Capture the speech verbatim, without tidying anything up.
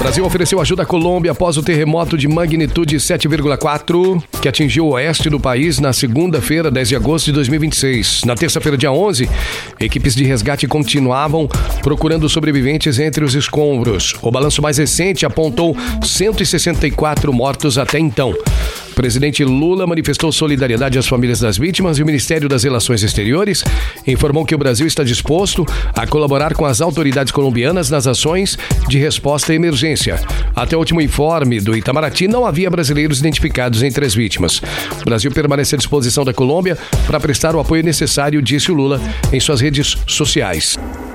Brasil ofereceu ajuda à Colômbia após o terremoto de magnitude sete vírgula quatro que atingiu o oeste do país na segunda-feira, dez de agosto de dois mil e vinte e seis. Na terça-feira, dia onze, equipes de resgate continuavam procurando sobreviventes entre os escombros. O balanço mais recente apontou cento e sessenta e quatro mortos até então. O presidente Lula manifestou solidariedade às famílias das vítimas e o Ministério das Relações Exteriores informou que o Brasil está disposto a colaborar com as autoridades colombianas nas ações de resposta à emergência. Até o último informe do Itamaraty, não havia brasileiros identificados entre as vítimas. O Brasil permanece à disposição da Colômbia para prestar o apoio necessário, disse o Lula em suas redes sociais.